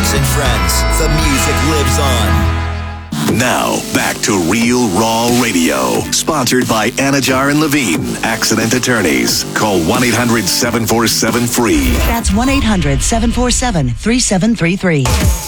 and friends, the music lives on. Now, back to Real Raw Radio. Sponsored by Anajar and Levine, Accident Attorneys. Call 1-800-747-FREE. That's 1-800-747-3733.